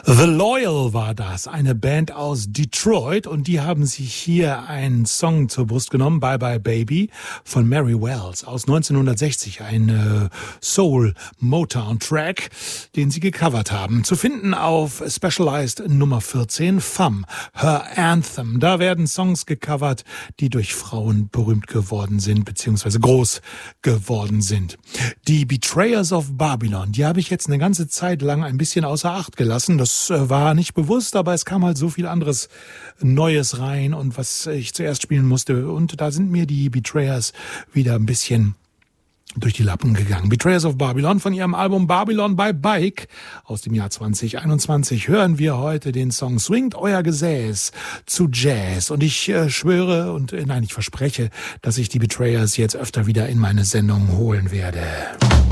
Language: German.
The Loyal war das, eine Band aus Detroit, und die haben sich hier einen Song zur Brust genommen, Bye Bye Baby von Mary Wells aus 1960, ein Soul-Motown-Track, den sie gecovert haben. Zu finden auf Specialized Nummer 14, Femme, Her Anthem. Da werden Songs gecovert, die durch Frauen berühmt geworden sind, beziehungsweise groß geworden sind. Die Betrayers of Babylon, die habe ich jetzt eine ganze Zeit lang ein bisschen außer Acht gelassen. Das war nicht bewusst, aber es kam halt so viel anderes Neues rein, und was ich zuerst spielen musste, und da sind mir die Betrayers wieder ein bisschen durch die Lappen gegangen. Betrayers of Babylon von ihrem Album Babylon by Bike aus dem Jahr 2021 hören wir heute den Song Swingt euer Gesäß zu Jazz. Und ich schwöre ich verspreche, dass ich die Betrayers jetzt öfter wieder in meine Sendung holen werde.